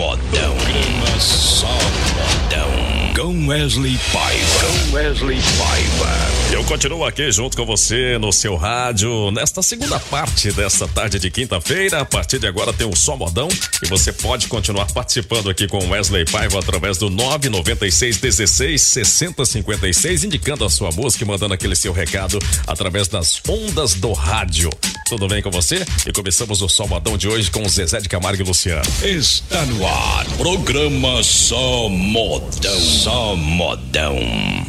Modão. Programa Só Modão. Com Wesley Paiva. Eu continuo aqui junto com você no seu rádio nesta segunda parte desta tarde de quinta-feira. A partir de agora tem o Só Modão e você pode continuar participando aqui com Wesley Paiva através do 996166056, indicando a sua música e mandando aquele seu recado através das ondas do rádio. Tudo bem com você? E começamos o Só Modão de hoje com Zezé de Camargo e Luciano. Está no ar, programa Só Modão. Só Modão.